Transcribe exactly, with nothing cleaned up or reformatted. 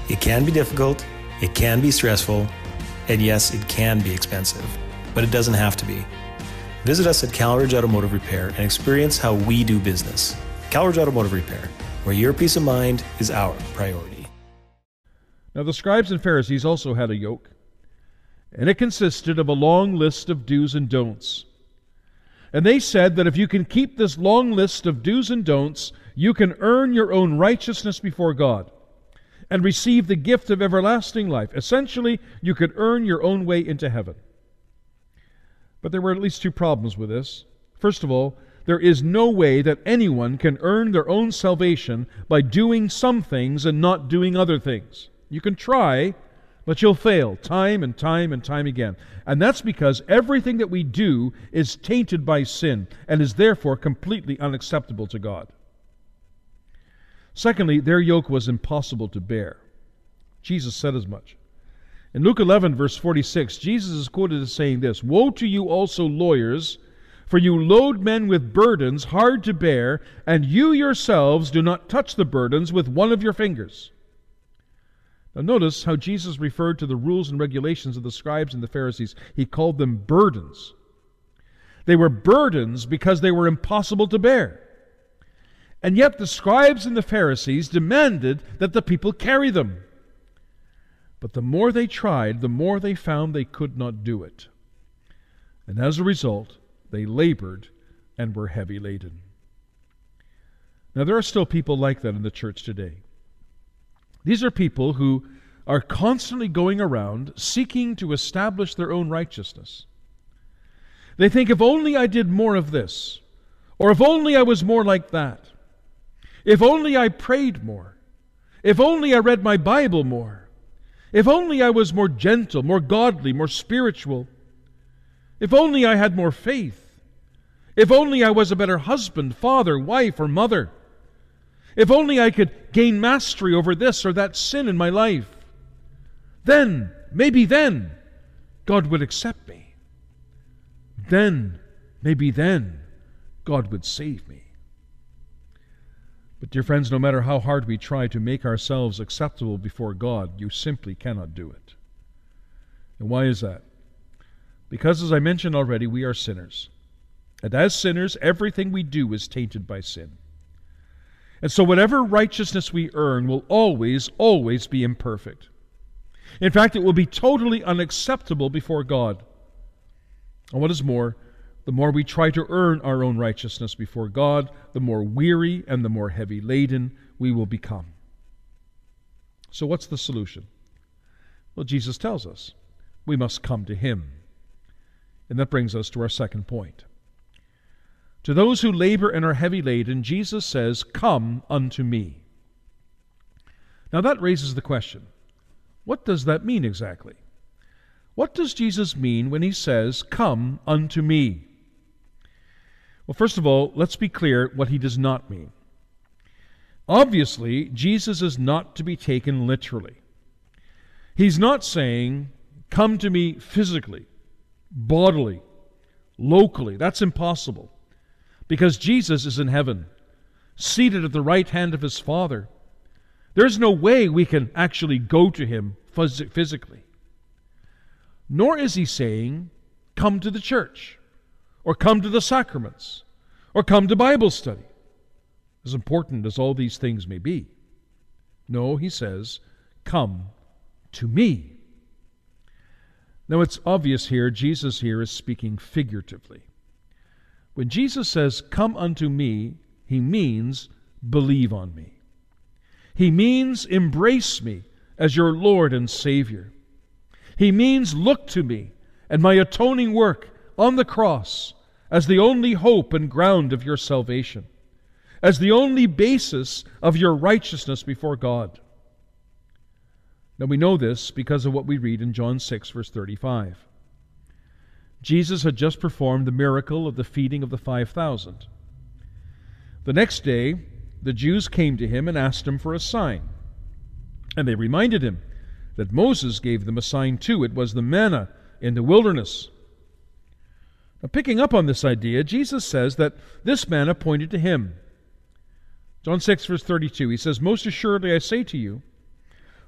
It can be difficult, it can be stressful, and yes, it can be expensive, but it doesn't have to be. Visit us at Calridge Automotive Repair and experience how we do business. Calridge Automotive Repair, where your peace of mind is our priority. Now the scribes and Pharisees also had a yoke, and it consisted of a long list of do's and don'ts. And they said that if you can keep this long list of do's and don'ts, you can earn your own righteousness before God and receive the gift of everlasting life. Essentially, you could earn your own way into heaven. But there were at least two problems with this. First of all, there is no way that anyone can earn their own salvation by doing some things and not doing other things. You can try, but you'll fail time and time and time again. And that's because everything that we do is tainted by sin and is therefore completely unacceptable to God. Secondly, their yoke was impossible to bear. Jesus said as much. In Luke eleven, verse forty-six, Jesus is quoted as saying this, "Woe to you also, lawyers, for you load men with burdens hard to bear, and you yourselves do not touch the burdens with one of your fingers." Now notice how Jesus referred to the rules and regulations of the scribes and the Pharisees. He called them burdens. They were burdens because they were impossible to bear. And yet the scribes and the Pharisees demanded that the people carry them. But the more they tried, the more they found they could not do it. And as a result, they labored and were heavy laden. Now there are still people like that in the church today. These are people who are constantly going around seeking to establish their own righteousness. They think, if only I did more of this, or if only I was more like that, if only I prayed more, if only I read my Bible more, if only I was more gentle, more godly, more spiritual, if only I had more faith, if only I was a better husband, father, wife, or mother, if only I could gain mastery over this or that sin in my life, then, maybe then, God would accept me. Then, maybe then, God would save me. But dear friends, no matter how hard we try to make ourselves acceptable before God, you simply cannot do it. And why is that? Because, as I mentioned already, we are sinners. And as sinners, everything we do is tainted by sin. And so whatever righteousness we earn will always, always be imperfect. In fact, it will be totally unacceptable before God. And what is more, the more we try to earn our own righteousness before God, the more weary and the more heavy laden we will become. So what's the solution? Well, Jesus tells us we must come to Him. And that brings us to our second point. To those who labor and are heavy laden, Jesus says, "Come unto me." Now that raises the question, what does that mean exactly? What does Jesus mean when He says, "Come unto me"? Well, first of all, let's be clear what He does not mean. Obviously, Jesus is not to be taken literally. He's not saying, "Come to me physically, bodily, locally." That's impossible. Because Jesus is in heaven, seated at the right hand of His Father. There's no way we can actually go to Him physically. Nor is He saying, "Come to the church," or "Come to the sacraments," or "Come to Bible study," as important as all these things may be. No, He says, "Come to me." Now it's obvious here, Jesus here is speaking figuratively. When Jesus says, "Come unto me," He means believe on me. He means embrace me as your Lord and Savior. He means look to me and my atoning work on the cross as the only hope and ground of your salvation, as the only basis of your righteousness before God. Now we know this because of what we read in John six, verse thirty-five. Jesus had just performed the miracle of the feeding of the five thousand. The next day, the Jews came to Him and asked Him for a sign. And they reminded Him that Moses gave them a sign too. It was the manna in the wilderness. Now, picking up on this idea, Jesus says that this manna pointed to Him. John six, verse thirty-two, He says, "Most assuredly I say to you,